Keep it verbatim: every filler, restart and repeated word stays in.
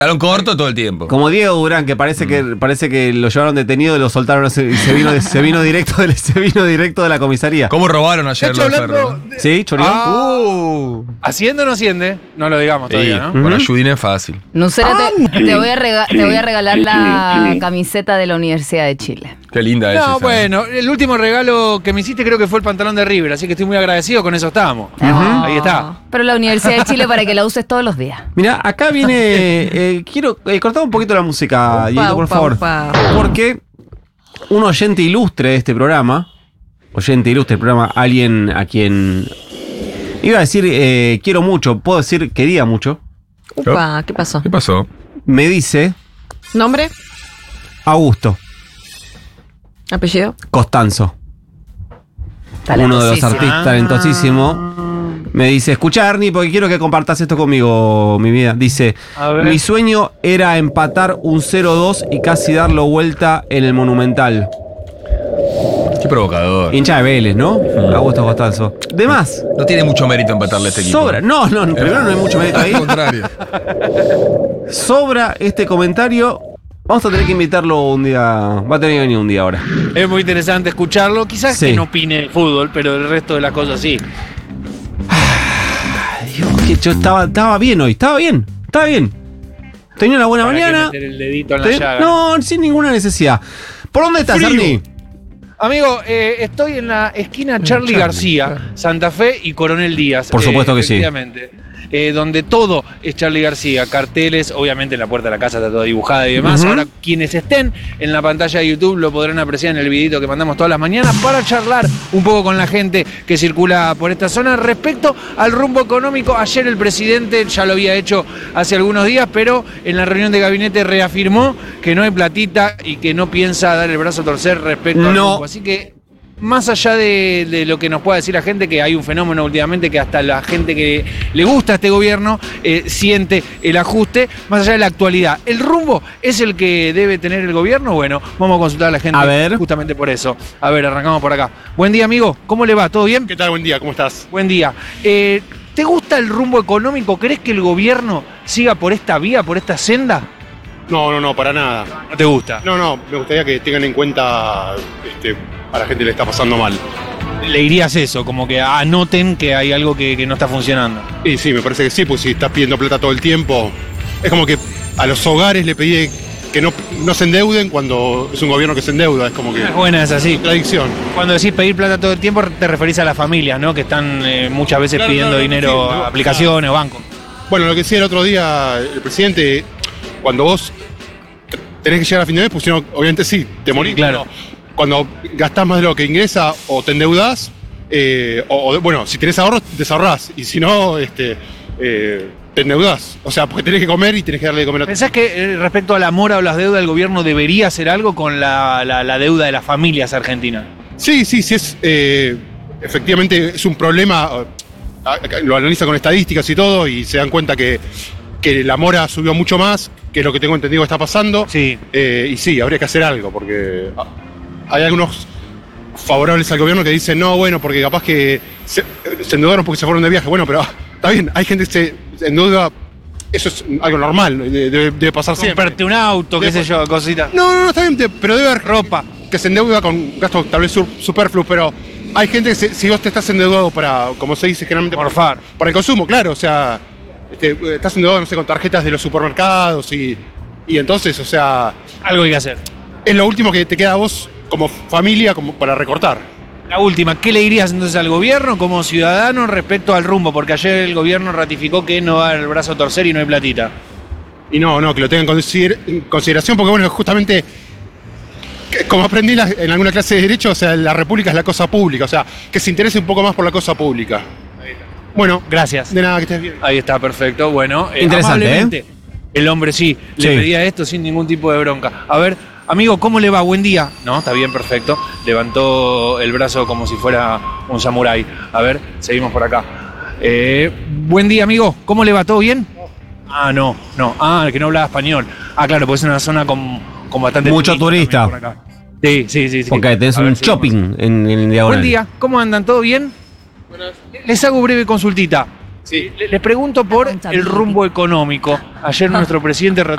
Salón corto todo el tiempo. Como Diego Durán, que parece mm. que parece que lo llevaron detenido y lo soltaron y se, se vino de, se vino directo de, se vino directo de la comisaría. ¿Cómo robaron ayer los perros? De... ¿Sí? ¿Choreó? Ah, uh. ¿Haciendo o no asciende? No lo digamos sí. todavía, ¿no? Con Ayudín es fácil. Nucera, te, te, voy a rega- te voy a regalar la camiseta de la Universidad de Chile. Qué linda es. No, esa. bueno, el último regalo que me hiciste creo que fue el pantalón de River, así que estoy muy agradecido, con eso estábamos. Uh-huh. Ahí está. Pero la Universidad de Chile para que la uses todos los días. Mira, acá viene, eh, quiero eh, cortar un poquito la música, Diego, por upa, favor. Upa. Porque un oyente ilustre de este programa, oyente ilustre del programa, alguien a quien iba a decir eh, quiero mucho, puedo decir quería mucho. Upa, ¿qué pasó? ¿Qué pasó? Me dice... ¿Nombre? Augusto. ¿Apellido? Costanzo. Uno de los artistas talentosísimos. Me dice, escucha Ernie, porque quiero que compartas esto conmigo, mi vida. Dice, mi sueño era empatar un cero dos y casi darlo vuelta en el Monumental. Qué provocador. Hincha de Vélez, ¿no? Mm. Augusto Costanzo. De más. No tiene mucho mérito empatarle a este equipo. Sobra. No, no, no primero no hay mucho mérito ahí. Al contrario. Sobra este comentario. Vamos a tener que invitarlo un día. Va a tener que venir un día ahora. Es muy interesante escucharlo. Quizás sí. que no opine fútbol, pero el resto de las cosas sí. Dios, que yo estaba, estaba bien hoy. Estaba bien. Estaba bien. Tenía una buena ¿Para mañana. qué meter el dedito en la Ten... llaga? No, sin ninguna necesidad. ¿Por dónde estás, Arnie? Amigo, eh, estoy en la esquina Charlie, Charlie García, Santa Fe y Coronel Díaz. Por supuesto eh, que sí. Eh, donde todo es Charlie García, carteles, obviamente en la puerta de la casa está toda dibujada y demás. Uh-huh. Ahora, quienes estén en la pantalla de YouTube lo podrán apreciar en el videito que mandamos todas las mañanas para charlar un poco con la gente que circula por esta zona. Respecto al rumbo económico, ayer el presidente ya lo había hecho hace algunos días, pero en la reunión de gabinete reafirmó que no hay platita y que no piensa dar el brazo a torcer respecto al no. rumbo. Así que, más allá de, de lo que nos pueda decir la gente, que hay un fenómeno últimamente que hasta la gente que le gusta a este gobierno eh, siente el ajuste, más allá de la actualidad. ¿El rumbo es el que debe tener el gobierno? Bueno, vamos a consultar a la gente a ver. justamente por eso. A ver, arrancamos por acá. Buen día, amigo. ¿Cómo le va? ¿Todo bien? ¿Qué tal? Buen día. ¿Cómo estás? Buen día. Eh, ¿Te gusta el rumbo económico? ¿Crees que el gobierno siga por esta vía, por esta senda? No, no, no, para nada. ¿No te gusta? No, no, me gustaría que tengan en cuenta... Este, a la gente le está pasando mal. ¿Le dirías eso? Como que anoten que hay algo que, que no está funcionando. Y sí, me parece que sí, pues si estás pidiendo plata todo el tiempo, es como que a los hogares le pedí que no, no se endeuden cuando es un gobierno que se endeuda, es como que... Es buena esa, sí. Contradicción. Cuando decís pedir plata todo el tiempo te referís a las familias, ¿no? Que están eh, muchas veces claro, pidiendo claro, dinero sí, a aplicaciones o bancos. Bueno, lo que decía el otro día el presidente, cuando vos tenés que llegar a fin de mes, pues si no, obviamente sí, te morís. Sí, claro. Pero cuando gastás más de lo que ingresa o te endeudás, eh, o, o bueno, si tenés ahorros, desahorrás. Y si no, este, eh, te endeudás. O sea, porque tenés que comer y tenés que darle de comer a... ¿Pensás que eh, respecto a la mora o las deudas, el gobierno debería hacer algo con la, la, la deuda de las familias argentinas? Sí, sí, sí, es eh, efectivamente es un problema. Lo analiza con estadísticas y todo y se dan cuenta que, que la mora subió mucho más, que es lo que tengo entendido que está pasando. Sí. Eh, y sí, habría que hacer algo, porque... Hay algunos favorables al gobierno que dicen, no, bueno, porque capaz que se, se endeudaron porque se fueron de viaje. Bueno, pero está bien, hay gente que se endeuda, eso es algo normal, debe, debe pasar siempre. Comprarte un auto, qué sé yo, cositas. No, no, no, está bien, pero debe haber ropa que se endeuda con gastos tal vez superfluos, pero hay gente que se, si vos te estás endeudado para, como se dice generalmente, por favor, para el consumo, claro, o sea, este, estás endeudado, no sé, con tarjetas de los supermercados y, y entonces, o sea... Algo hay que hacer. Es lo último que te queda a vos como familia, como para recortar. La última, ¿qué le dirías entonces al gobierno como ciudadano respecto al rumbo? Porque ayer el gobierno ratificó que no va el brazo a torcer y no hay platita. Y no, no, que lo tengan en consideración, porque bueno, justamente, como aprendí en alguna clase de Derecho, o sea, la República es la cosa pública, o sea, que se interese un poco más por la cosa pública. Ahí está. Bueno, gracias. De nada, que estés bien. Ahí está, perfecto. Bueno, eh, interesante, ¿eh? El hombre sí, sí, le pedía esto sin ningún tipo de bronca. A ver... Amigo, ¿cómo le va? Buen día. No, está bien, perfecto. Levantó el brazo como si fuera un samurái. A ver, seguimos por acá. Eh, buen día, amigo. ¿Cómo le va? ¿Todo bien? Ah, no, no. Ah, que no hablaba español. Ah, claro, pues es una zona con, con bastante... Mucho turista. Sí, sí, sí, sí. Porque tenés un shopping en el diagonal. Buen día. ¿Cómo andan? ¿Todo bien? Buenas. Les hago breve consultita. Sí. Le, le pregunto por el rumbo económico. Ayer nuestro presidente